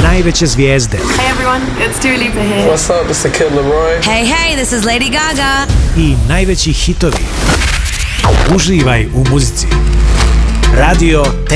najveće zvijezde. Hey everyone, it's Dua Lipa here. What's up, it's the Kid Laroi. Hey, this is Lady Gaga. I najveći hitovi. Uživaj u muzici. Radio